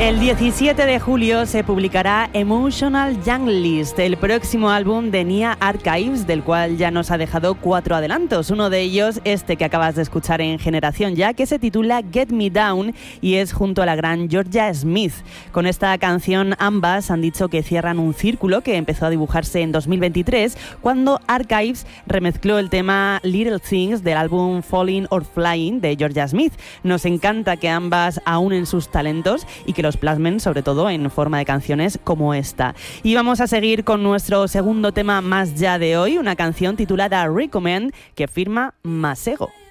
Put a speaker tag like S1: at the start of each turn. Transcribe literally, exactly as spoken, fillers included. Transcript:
S1: El diecisiete de julio se publicará Emotional Young List, el próximo álbum de Nia Archives, del cual ya nos ha dejado cuatro adelantos. Uno de ellos, este que acabas de escuchar en Generación Ya, que se titula Get Me Down y es junto a la gran Georgia Smith. Con esta canción ambas han dicho que cierran un círculo que empezó a dibujarse en dos mil veintitrés, cuando Archives remezcló el tema Little Things del álbum Falling or Flying de Georgia Smith. Nos encanta que ambas aúnen sus talentos y que los plasmen sobre todo en forma de canciones como esta. Y vamos a seguir con nuestro segundo tema más ya de hoy, una canción titulada Recommend que firma Masego.